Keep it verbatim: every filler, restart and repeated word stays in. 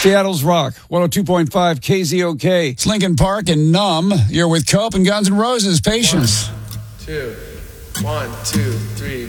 Seattle's Rock, one oh two point five K Z O K. It's Lincoln Park and Numb. You're with Cope and Guns N' Roses. Patience. One, two, one, two, three.